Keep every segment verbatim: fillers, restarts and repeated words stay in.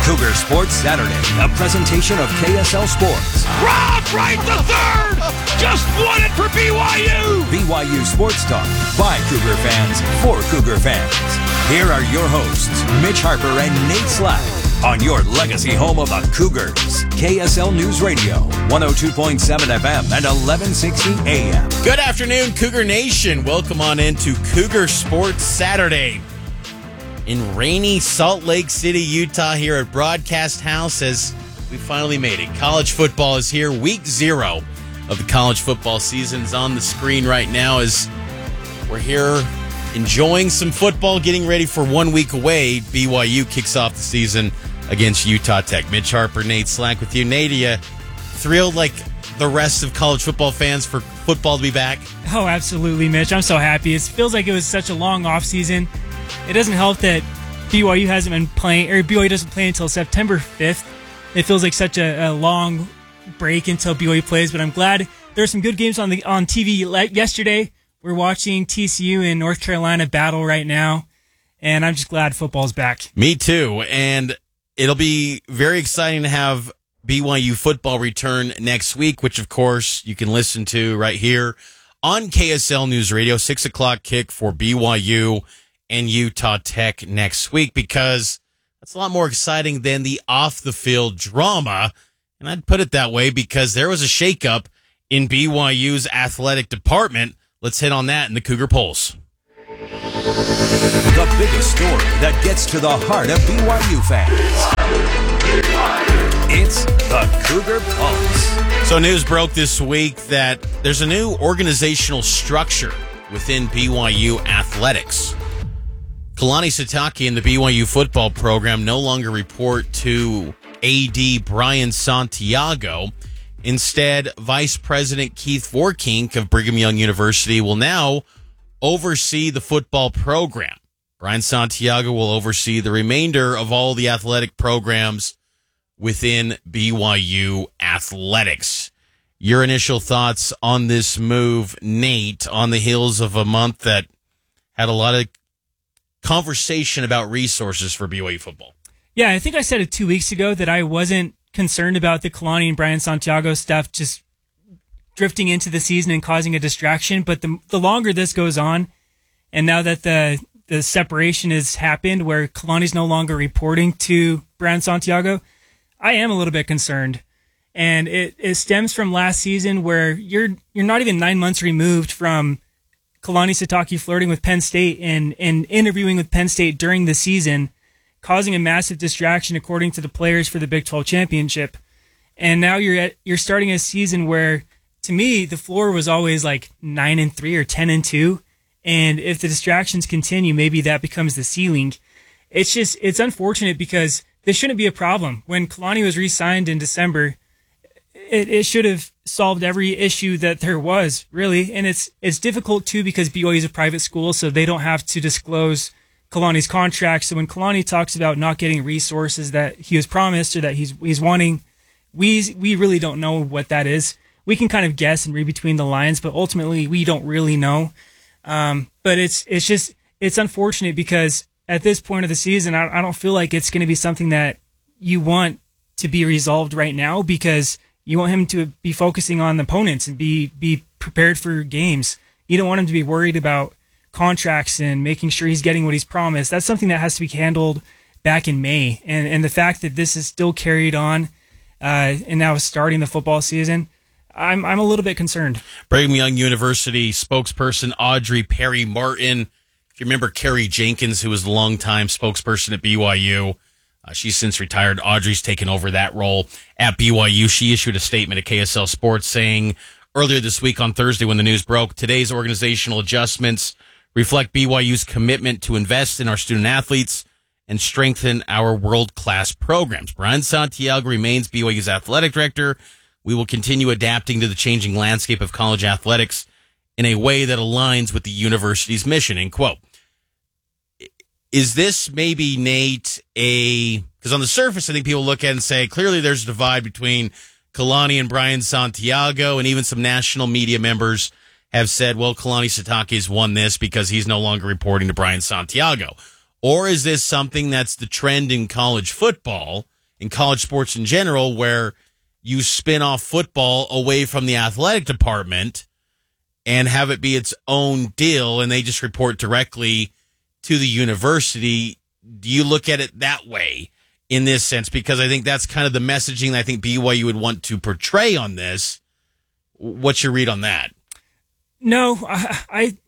Cougar Sports Saturday, a presentation of K S L Sports. Rob Wright the third just won it for B Y U. B Y U Sports Talk by Cougar fans for Cougar fans. Here are your hosts, Mitch Harper and Nate Slack, on your legacy home of the Cougars. K S L News Radio, one oh two point seven F M and eleven sixty A M. Good afternoon, Cougar Nation. Welcome on into Cougar Sports Saturday in rainy Salt Lake City, Utah, here at Broadcast House as we finally made it. College football is here. Week zero of the college football season is on the screen right now as we're here enjoying some football, getting ready for one week away. B Y U kicks off the season against Utah Tech. Mitch Harper, Nate Slack with you. Nate, are you thrilled like the rest of college football fans for football to be back? Oh, absolutely, Mitch. I'm so happy. It feels like it was such a long offseason. It doesn't help that B Y U hasn't been playing, or B Y U doesn't play until September fifth. It feels like such a, a long break until B Y U plays, but I'm glad there's some good games on the on T V yesterday. We're watching T C U and North Carolina battle right now, and I'm just glad football's back. Me too, and it'll be very exciting to have B Y U football return next week, which, of course, you can listen to right here on K S L News Radio, six o'clock kick for B Y U and Utah Tech next week, because that's a lot more exciting than the off-the-field drama, and I'd put it that way because there was a shakeup in B Y U's athletic department. Let's hit on that in the Cougar Pulse. The biggest story that gets to the heart of B Y U fans. It's the Cougar Pulse. So news broke this week that there's a new organizational structure within B Y U athletics. Kalani Sitake and the B Y U football program no longer report to A D Brian Santiago. Instead, Vice President Keith Vorkink of Brigham Young University will now oversee the football program. Brian Santiago will oversee the remainder of all the athletic programs within B Y U athletics. Your initial thoughts on this move, Nate, on the heels of a month that had a lot of conversation about resources for B Y U football? Yeah, I think I said it two weeks ago that I wasn't concerned about the Kalani and Brian Santiago stuff just drifting into the season and causing a distraction. But the the longer this goes on, and now that the the separation has happened where Kalani's no longer reporting to Brian Santiago, I am a little bit concerned. And it, it stems from last season where you're you're not even nine months removed from Kalani Sitake flirting with Penn State and, and interviewing with Penn State during the season, causing a massive distraction according to the players for the Big twelve championship. And now you're at you're starting a season where, to me, the floor was always like nine and three or ten and two. And if the distractions continue, maybe that becomes the ceiling. It's just it's unfortunate because this shouldn't be a problem. When Kalani was re-signed in December, it, it should have solved every issue that there was, really. And it's it's difficult too because B Y U is a private school, so they don't have to disclose Kalani's contract. So when Kalani talks about not getting resources that he was promised or that he's he's wanting, we we really don't know what that is. We can kind of guess and read between the lines, but ultimately we don't really know. Um, but it's it's just it's unfortunate because at this point of the season, I, I don't feel like it's going to be something that you want to be resolved right now, because you want him to be focusing on the opponents and be be prepared for games. You don't want him to be worried about contracts and making sure he's getting what he's promised. That's something that has to be handled back in May. And and the fact that this is still carried on uh, and now starting the football season, I'm I'm a little bit concerned. Brigham Young University spokesperson Audrey Perry Martin. If you remember Kerry Jenkins, who was the longtime spokesperson at B Y U, uh, she's since retired. Audrey's taken over that role at B Y U. She issued a statement at K S L Sports saying earlier this week on Thursday when the news broke, today's organizational adjustments reflect B Y U's commitment to invest in our student athletes and strengthen our world-class programs. Brian Santiago remains B Y U's athletic director. We will continue adapting to the changing landscape of college athletics in a way that aligns with the university's mission, end quote. Is this maybe, Nate, a... Because on the surface, I think people look at it and say, clearly there's a divide between Kalani and Brian Santiago, and even some national media members have said, well, Kalani Sitake's won this because he's no longer reporting to Brian Santiago. Or is this something that's the trend in college football, in college sports in general, where you spin off football away from the athletic department and have it be its own deal, and they just report directly to the university. Do you look at it that way in this sense? Because I think that's kind of the messaging that I think B Y U would want to portray on this. What's your read on that? No, I, I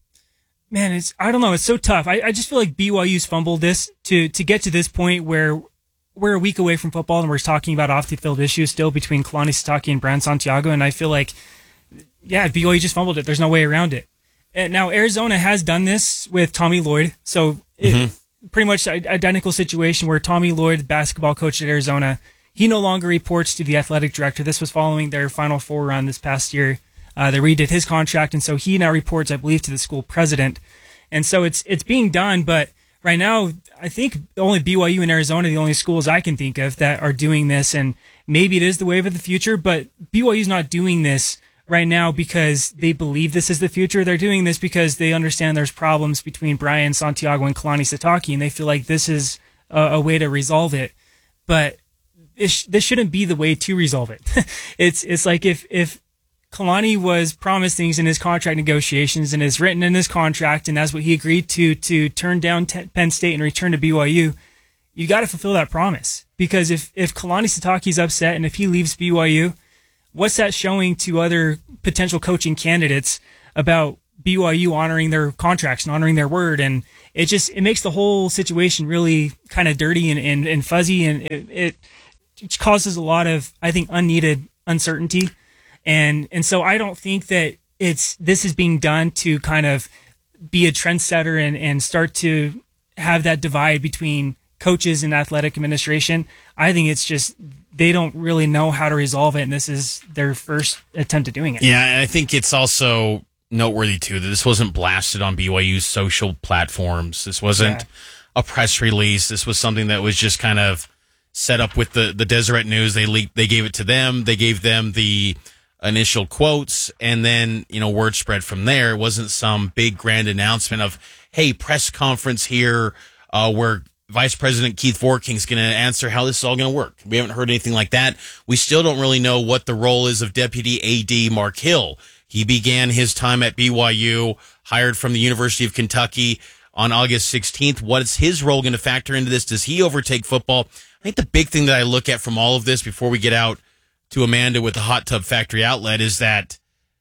man, it's I don't know. It's so tough. I, I just feel like B Y U's fumbled this to to get to this point where we're a week away from football and we're talking about off the field issues still between Kalani Sitake and Brian Santiago, and I feel like, yeah, B Y U just fumbled it. There's no way around it. And now Arizona has done this with Tommy Lloyd, so it, mm-hmm. pretty much identical situation where Tommy Lloyd, the basketball coach at Arizona, he no longer reports to the athletic director. This was following their Final Four run this past year. Uh, they redid his contract, and so he now reports, I believe, to the school president. And so it's it's being done, but right now, I think only B Y U and Arizona are the only schools I can think of that are doing this, and maybe it is the wave of the future, but B Y U's not doing this right now because they believe this is the future. They're doing this because they understand there's problems between Brian Santiago and Kalani Sitake, and they feel like this is a, a way to resolve it. But it sh- this shouldn't be the way to resolve it. it's it's like if if Kalani was promised things in his contract negotiations and is written in his contract, and that's what he agreed to, to turn down T- Penn State and return to B Y U, you got to fulfill that promise. Because if, if Kalani Sitake's upset and if he leaves B Y U, what's that showing to other potential coaching candidates about B Y U honoring their contracts and honoring their word? And it just, it makes the whole situation really kind of dirty and, and, and fuzzy, and it, it causes a lot of, I think, unneeded uncertainty. And and so I don't think that it's this is being done to kind of be a trendsetter and, and start to have that divide between coaches and athletic administration. I think it's just they don't really know how to resolve it, and this is their first attempt at doing it. Yeah, and I think it's also noteworthy, too, that this wasn't blasted on B Y U's social platforms. This wasn't yeah. a press release. This was something that was just kind of set up with the, the Deseret News. They leaked, they gave it to them. They gave them the initial quotes, and then, you know, word spread from there. It wasn't some big grand announcement of, hey, press conference here, uh, where Vice President Keith Vorking's going to answer how this is all going to work. We haven't heard anything like that. We still don't really know what the role is of Deputy A D Mark Hill. He began his time at B Y U, hired from the University of Kentucky on August sixteenth. What is his role going to factor into this? Does he overtake football? I think the big thing that I look at from all of this before we get out to Amanda with the Hot Tub Factory Outlet is that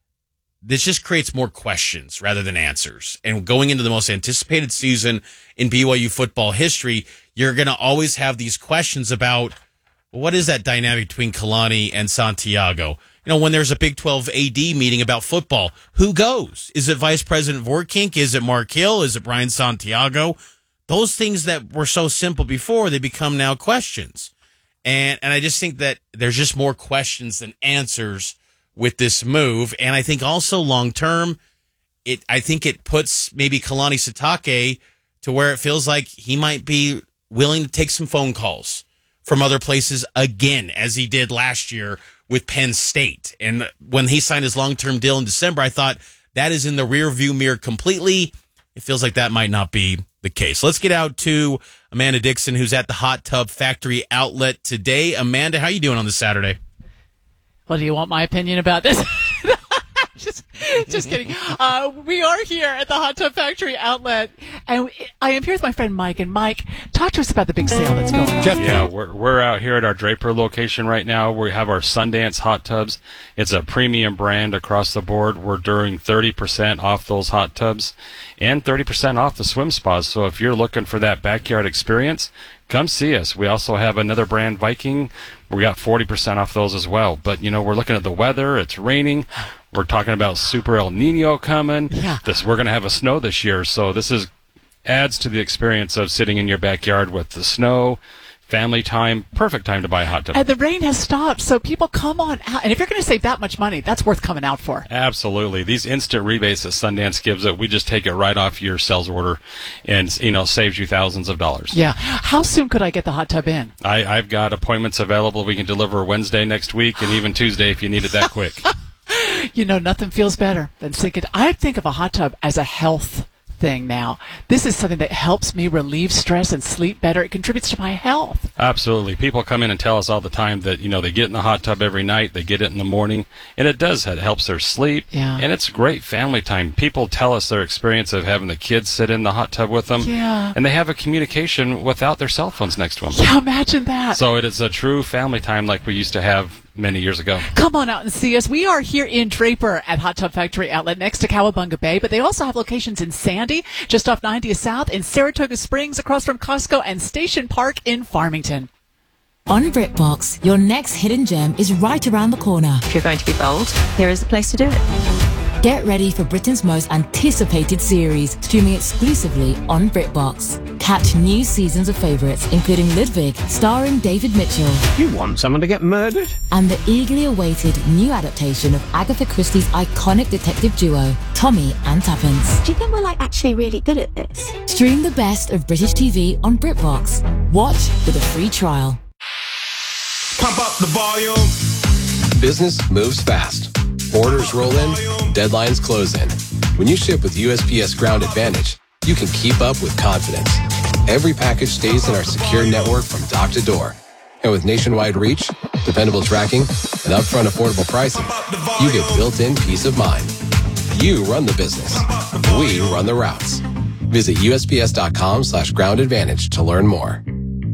this just creates more questions rather than answers. And going into the most anticipated season in B Y U football history, you're going to always have these questions about, well, what is that dynamic between Kalani and Santiago? You know, when there's a Big twelve A D meeting about football, who goes? Is it Vice President Vorkink? Is it Mark Hill? Is it Brian Santiago? Those things that were so simple before, they become now questions. And and I just think that there's just more questions than answers with this move. And I think also long term, it I think it puts maybe Kalani Sitake to where it feels like he might be willing to take some phone calls from other places again, as he did last year with Penn State. And when he signed his long-term deal in December, I thought that is in the rearview mirror completely. It feels like that might not be the case. Let's get out to Amanda Dixon, who's at the Hot Tub Factory Outlet today. Amanda, how are you doing on this Saturday? Well, do you want my opinion about this? just, just kidding. Uh, we are here at the Hot Tub Factory Outlet, and I am here with my friend Mike. And Mike, talk to us about the big sale that's going on. Jeff, yeah, we're we're out here at our Draper location right now. We have our Sundance hot tubs. It's a premium brand across the board. We're doing thirty percent off those hot tubs and thirty percent off the swim spas. So if you're looking for that backyard experience, come see us. We also have another brand, Viking. We got forty percent off those as well. But, you know, we're looking at the weather. It's raining. We're talking about Super El Nino coming. Yeah. This, we're going to have a snow this year. So this is adds to the experience of sitting in your backyard with the snow, family time, perfect time to buy a hot tub. And the rain has stopped, so people come on out. And if you're going to save that much money, that's worth coming out for. Absolutely. These instant rebates that Sundance gives it, we just take it right off your sales order and, you know, saves you thousands of dollars. Yeah. How soon could I get the hot tub in? I, I've got appointments available. We can deliver Wednesday next week and even Tuesday if you need it that quick. You know, nothing feels better than thinking. I think of a hot tub as a health thing now. This is something that helps me relieve stress and sleep better. It contributes to my health. Absolutely. People come in and tell us all the time that, you know, they get in the hot tub every night, they get it in the morning, and it does. It helps their sleep. Yeah. And it's great family time. People tell us their experience of having the kids sit in the hot tub with them. Yeah. And they have a communication without their cell phones next to them. Yeah, imagine that. So it is a true family time like we used to have many years ago. Come on out and see us. We are here in Draper at Hot Tub Factory Outlet next to Cowabunga Bay, but they also have locations in Sandy, just off ninetieth South, in Saratoga Springs, across from Costco, and Station Park in Farmington. On BritBox, your next hidden gem is right around the corner. If you're going to be bold, here is the place to do it. Get ready for Britain's most anticipated series, streaming exclusively on BritBox. Catch new seasons of favourites, including Ludwig, starring David Mitchell. You want someone to get murdered? And the eagerly awaited new adaptation of Agatha Christie's iconic detective duo, Tommy and Tuppence. Do you think we're like actually really good at this? Stream the best of British T V on BritBox. Watch with a free trial. Pump up the volume. Business moves fast. Orders roll in, deadlines close in. When you ship with U S P S Ground Advantage, you can keep up with confidence. Every package stays in our secure network from dock to door. And with nationwide reach, dependable tracking, and upfront affordable pricing, you get built-in peace of mind. You run the business. We run the routes. Visit usps.com slash ground advantage to learn more.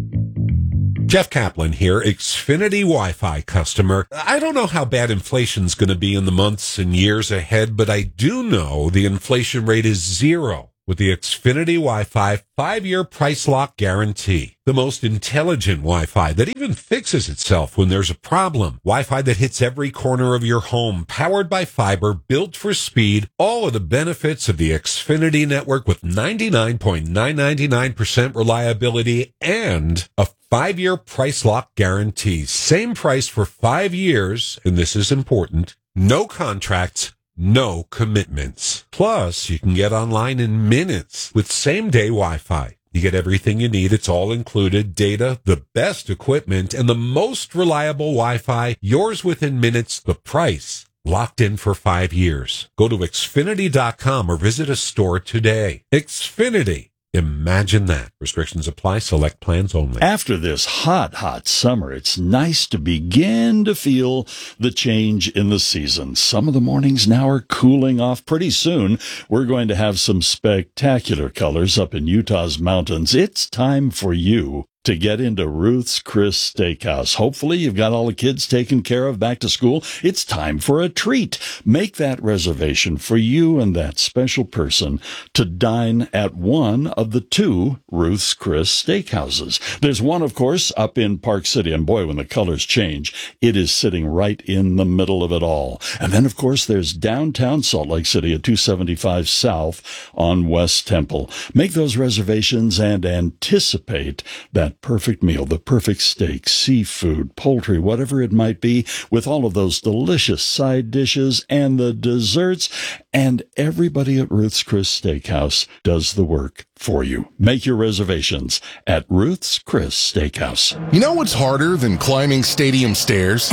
Jeff Kaplan here, Xfinity Wi-Fi customer. I don't know how bad inflation's going to be in the months and years ahead, but I do know the inflation rate is zero with the Xfinity Wi-Fi five-year price lock guarantee. The most intelligent Wi-Fi that even fixes itself when there's a problem. Wi-Fi that hits every corner of your home, powered by fiber, built for speed. All of the benefits of the Xfinity network with ninety-nine point nine nine nine percent reliability and a five-year price lock guarantee. Same price for five years, and this is important. No contracts. No commitments. Plus, you can get online in minutes with same-day Wi-Fi. You get everything you need. It's all included. Data, the best equipment, and the most reliable Wi-Fi. Yours within minutes. The price locked in for five years. Go to Xfinity dot com or visit a store today. Xfinity. Imagine that. Restrictions apply. Select plans only. After this hot, hot summer, it's nice to begin to feel the change in the season. Some of the mornings now are cooling off. Pretty soon, we're going to have some spectacular colors up in Utah's mountains. It's time for you to get into Ruth's Chris Steakhouse. Hopefully you've got all the kids taken care of back to school. It's time for a treat. Make that reservation for you and that special person to dine at one of the two Ruth's Chris Steakhouses. There's one, of course, up in Park City, and boy, when the colors change, it is sitting right in the middle of it all. And then, of course, there's downtown Salt Lake City at two seventy-five South on West Temple. Make those reservations and anticipate that perfect meal, the perfect steak, seafood, poultry, whatever it might be, with all of those delicious side dishes and the desserts. And everybody at Ruth's Chris Steakhouse does the work for you. Make your reservations at Ruth's Chris Steakhouse. You know what's harder than climbing stadium stairs?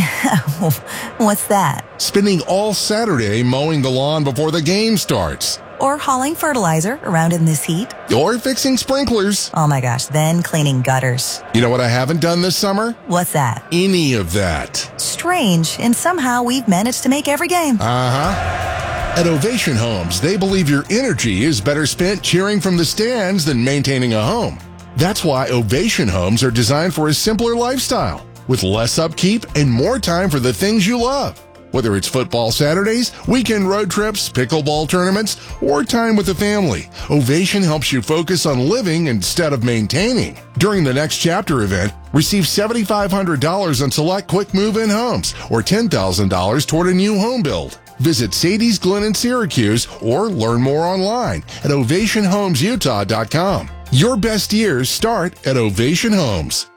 What's that? Spending all Saturday mowing the lawn before the game starts. Or hauling fertilizer around in this heat. Or fixing sprinklers. Oh my gosh, then cleaning gutters. You know what I haven't done this summer? What's that? Any of that. Strange, and somehow we've managed to make every game. Uh-huh. At Ovation Homes, they believe your energy is better spent cheering from the stands than maintaining a home. That's why Ovation Homes are designed for a simpler lifestyle, with less upkeep and more time for the things you love. Whether it's football Saturdays, weekend road trips, pickleball tournaments, or time with the family, Ovation helps you focus on living instead of maintaining. During the Next Chapter event, receive seven thousand five hundred dollars on select quick move-in homes or ten thousand dollars toward a new home build. Visit Sadie's Glen in Syracuse or learn more online at ovation homes utah dot com. Your best years start at Ovation Homes.